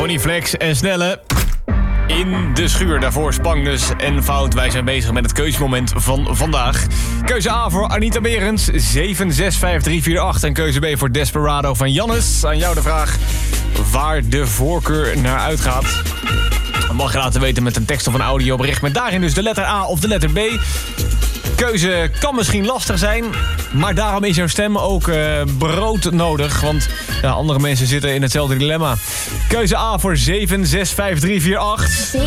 Ronnie Flex en Snelle. In de schuur, daarvoor Spangnus en Fout. Wij zijn bezig met het keuzemoment van vandaag. Keuze A voor Anita Berends, 765348. En keuze B voor Desperado van Jannes. Aan jou de vraag waar de voorkeur naar uitgaat. Dat mag je laten weten met een tekst of een audiobericht. Met daarin dus de letter A of de letter B. Keuze kan misschien lastig zijn, maar daarom is jouw stem ook brood nodig. Want andere mensen zitten in hetzelfde dilemma. Keuze A voor 765348.